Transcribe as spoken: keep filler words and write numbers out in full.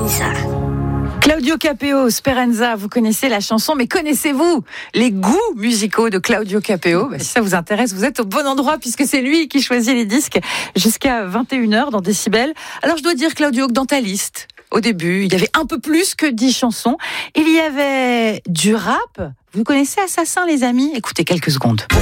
Speranza. Claudio Capeo, Speranza, vous connaissez la chanson, mais connaissez-vous les goûts musicaux de Claudio Capeo? Bah, si ça vous intéresse, vous êtes au bon endroit puisque c'est lui qui choisit les disques jusqu'à vingt et une heures dans Décibel. Alors je dois dire, Claudio, que dans ta liste, au début, il y avait un peu plus que dix chansons. Il y avait du rap. Vous connaissez Assassin, les amis? Écoutez quelques secondes.